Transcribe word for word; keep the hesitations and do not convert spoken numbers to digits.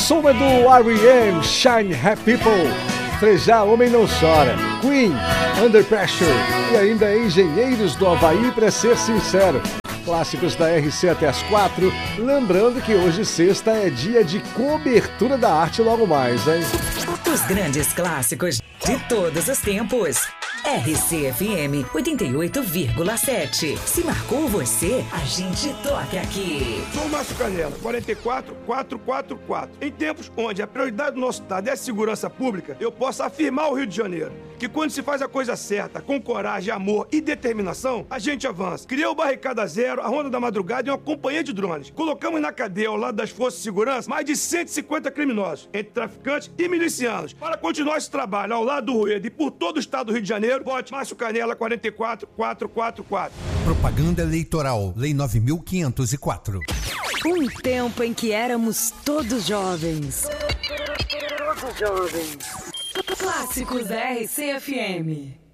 som é do R E M, Shine Happy People. Frejar, Homem Não Chora. Queen, Under Pressure. E ainda Engenheiros do Havaí, pra ser sincero. Clássicos da R C até as quatro. Lembrando que hoje, sexta, é dia de cobertura da arte logo mais, hein? Os grandes clássicos de todos os tempos. R C F M oitenta e oito vírgula sete. Se marcou você, a gente toca aqui. Sou o Márcio Canela, quarenta e quatro, quatrocentos e quarenta e quatro. Em tempos onde a prioridade do nosso estado é a segurança pública, eu posso afirmar ao Rio de Janeiro que quando se faz a coisa certa, com coragem, amor e determinação, a gente avança. Criou o Barricada Zero, a Ronda da Madrugada e uma companhia de drones. Colocamos na cadeia, ao lado das forças de segurança, mais de cento e cinquenta criminosos, entre traficantes e milicianos. Para continuar esse trabalho ao lado do Rueda e por todo o estado do Rio de Janeiro, vote Márcio Canela, quarenta e quatro, quatrocentos e quarenta e quatro. Propaganda Eleitoral, Lei nove mil quinhentos e quatro. Um tempo em que éramos todos jovens. Todos jovens. Clássicos da R C F M.